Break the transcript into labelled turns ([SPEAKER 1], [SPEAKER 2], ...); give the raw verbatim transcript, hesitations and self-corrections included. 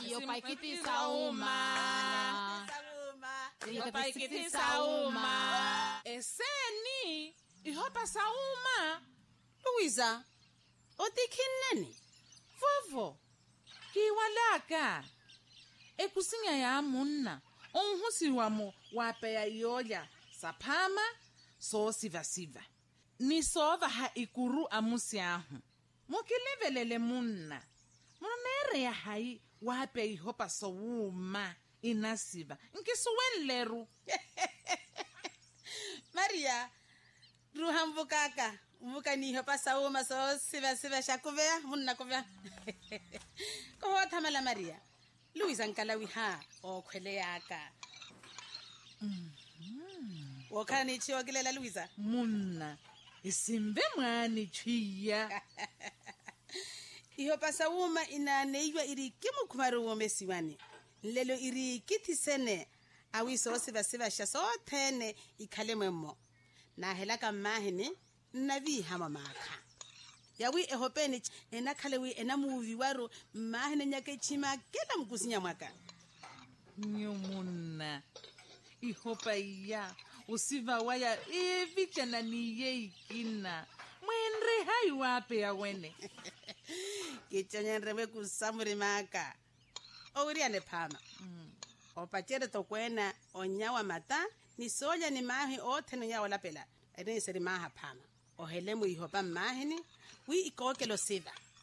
[SPEAKER 1] Iyo paikitisa uma. Iyo paikitisa uma.
[SPEAKER 2] Eseni, ihopa sauma.
[SPEAKER 3] Louisa, otikhineni?
[SPEAKER 2] Vovo, kiwalaka. Ekusinya ya munna, onhusi wamo wapeya yoya, sapama, so siva siva. Ni sova ha ikuru amusi ahu. Mokilevelele munna. Monere ya hai wape ihopa so uma inasiva. Nkisuwen leru.
[SPEAKER 3] Maria, ruha mvukaka. Mvuka ni ihopa sa uma so siva siva shakuvea, munna kuvea. Koho tamala Maria. Louisa nkalawi ha o kwele yaka. Mm-hmm. Wakana ni chiwa kilela Louisa?
[SPEAKER 2] Munna, isimbe mwani chiya.
[SPEAKER 3] Ihopa sa uma ina neiwa iri kimu kumaru wome siwani. Lelo iri kiti sene awi so siva siva sha so tene ikale mwemo. Na helaka mahini navi hama maka. Yawi ehopeni ena kalewi ena muvi waro mahine nyake chima kela mkusinya mwaka.
[SPEAKER 2] Nyumuna. Ihopa iya. Usiva waya evicha na niye ikina. Mwenre hai wape ya wene.
[SPEAKER 3] Kichonye nrewe kusamuri maka. Ouriane pama. Mm. Opachere tokwena onyawa mata ni soja ni mahi ote nyawa lapela. Ene seri maha pama. Ohelemu ihopa mahini wi ikokelo siva.